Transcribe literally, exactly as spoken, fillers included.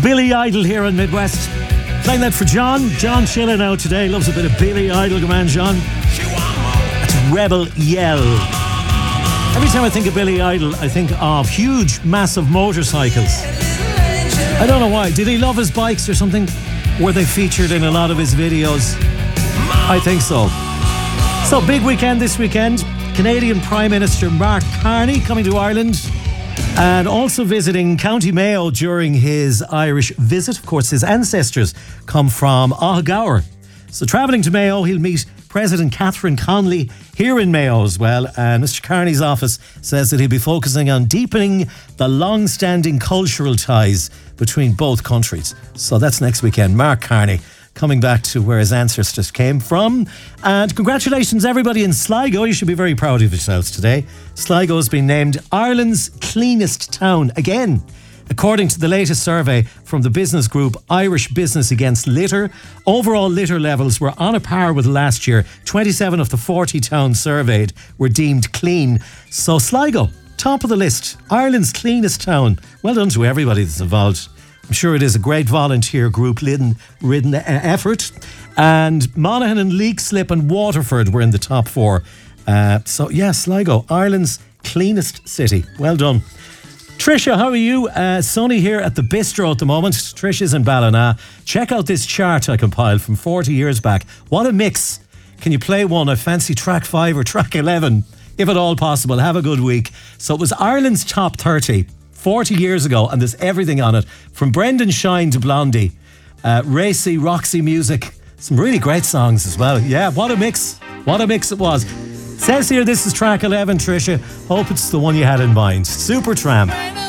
Billy Idol here in Midwest. Playing that for John. John chilling out today. Loves a bit of Billy Idol. Come on, John. That's Rebel Yell. Every time I think of Billy Idol, I think of huge, massive motorcycles. I don't know why. Did he love his bikes or something? Were they featured in a lot of his videos? I think so. So, big weekend this weekend. Canadian Prime Minister Mark Carney coming to Ireland and also visiting County Mayo during his Irish visit. Of course, his ancestors come from Aughagower. So, travelling to Mayo, he'll meet President Catherine Connolly here in Mayo as well. And Mister Carney's office says that he'll be focusing on deepening the long-standing cultural ties between both countries. So that's next weekend. Mark Carney coming back to where his ancestors came from. And congratulations everybody in Sligo. You should be very proud of yourselves today. Sligo has been named Ireland's cleanest town again, according to the latest survey from the business group Irish Business Against Litter. Overall litter levels were on a par with last year. twenty-seven of the forty towns surveyed were deemed clean. So Sligo, top of the list, Ireland's cleanest town. Well done to everybody that's involved. I'm sure it is a great volunteer group ridden, ridden effort. And Monaghan and Leixlip and Waterford were in the top four. Uh, so yeah, Sligo, Ireland's cleanest city. Well done. Tricia, how are you? Uh, Sunny here at the Bistro at the moment. Tricia's in Ballina. Check out this chart I compiled from forty years back. What a mix. Can you play one? I fancy track five or track eleven, if at all possible. Have a good week. So it was Ireland's top thirty forty years ago, and there's everything on it. From Brendan Shine to Blondie. Uh, racy, Roxy music. Some really great songs as well. Yeah, what a mix. What a mix it was. Says here this is track eleven, Tricia. Hope it's the one you had in mind. Supertramp.